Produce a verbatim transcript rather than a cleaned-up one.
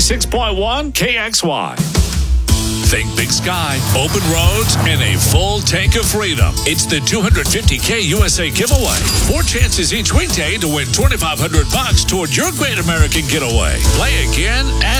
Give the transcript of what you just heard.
ninety-six point one K X Y. Think big sky, open roads, and a full tank of freedom. It's the two hundred fifty K U S A giveaway. Four chances each weekday to win twenty-five hundred bucks toward your great American getaway. Play again at